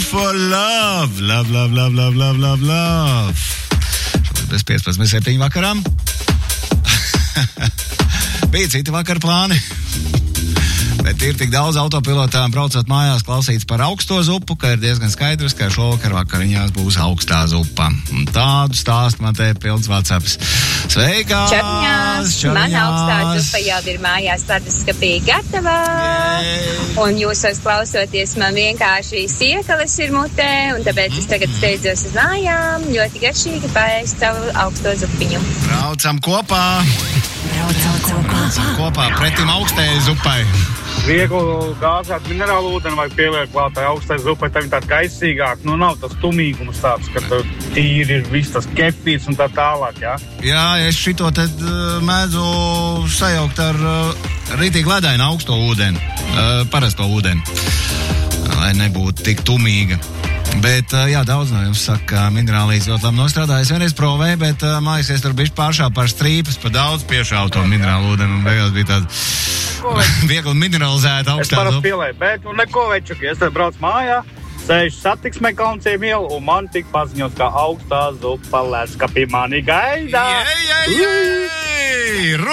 for love. Love. Bez 15:07 vakaram. Bija citi vakar plāni. Bet ir tik daudz autopilotām braucot mājās klausīts par augsto zupu, ka ir diezgan skaidrs, ka šovakar vakariņās būs augstā zupa. Un tādu stāstu man te pilns WhatsApps. Sveikās! Černiņās! Man augstā zupa jau ir mājās leduskapī gatavā. Un jūsos klausoties, man vienkārši siekalas ir mutē, un tāpēc es tagad steidzos uz mājām. Ļoti garšīgi paēst savu augsto zupiņu. Braucam kopā pretim augstajai zupai. Vieglu gāzēt minerālu ūdeni vai pieliek klātai augstai zupai, tā ir tāda gaisīgāk. Nu, nav tas tumīgums tāds, ka tīri ir viss tas kefīrs un tā tālāk, jā? Jā, es šito te mēdzu sajaukt ar ritīgi ledainu augsto ūdeni, parasto ūdeni, lai nebūtu tik tumīga. Bet, jā, daudz no jums saka, ka minerālīts ļoti labi nostrādājas. Vienreiz provēju, bet mājas tur bišķi pāršā par strīpas, par daudz piešāvu to minerālu ūdeni, un beigās bija tāda viegli mineralizēta augstā zupa. Es varu pielēt, bet neko večuki. Es te brauc mājā, sēžu satiksmē Kalnciem ielu, un man tik paziņos, ka augstā zupa leduskapī mani gaida.